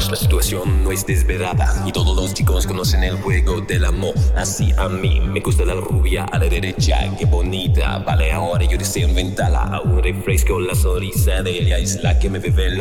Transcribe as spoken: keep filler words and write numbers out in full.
La situación no es desesperada y todos los chicos conocen el juego del amor. Así a mí me gusta la rubia a la derecha, qué bonita. Vale, ahora yo deseo inventarla. Un refresco, la sonrisa de ella es la que me bebe